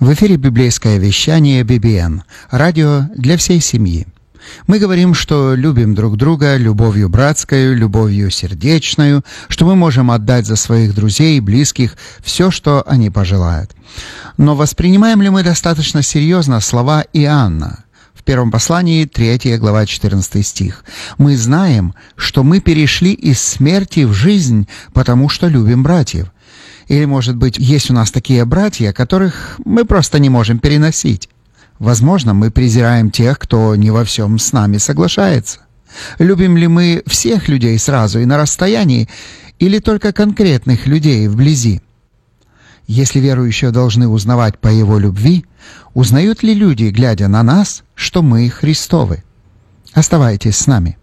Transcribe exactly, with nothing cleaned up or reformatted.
В эфире библейское вещание би би эн, радио для всей семьи. Мы говорим, что любим друг друга любовью братскою, любовью сердечною, что мы можем отдать за своих друзей и близких все, что они пожелают. Но воспринимаем ли мы достаточно серьезно слова Иоанна? В первом послании, третья глава, четырнадцатый стих. «Мы знаем, что мы перешли из смерти в жизнь, потому что любим братьев». Или, может быть, есть у нас такие братья, которых мы просто не можем переносить. Возможно, мы презираем тех, кто не во всем с нами соглашается. Любим ли мы всех людей сразу и на расстоянии, или только конкретных людей вблизи? Если верующие должны узнавать по Его любви, узнают ли люди, глядя на нас, что мы Христовы? Оставайтесь с нами.